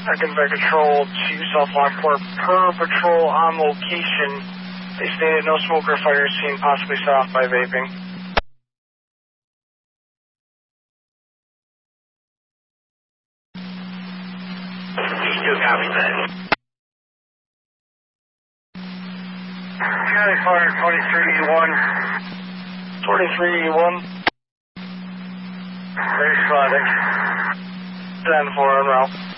Identify Control to South Lockport per patrol on location. They stated no smoke or fire seen, possibly set off by vaping. E2 copies that. County Fire 2381. 2381. Very sporadic. 10-4 on route.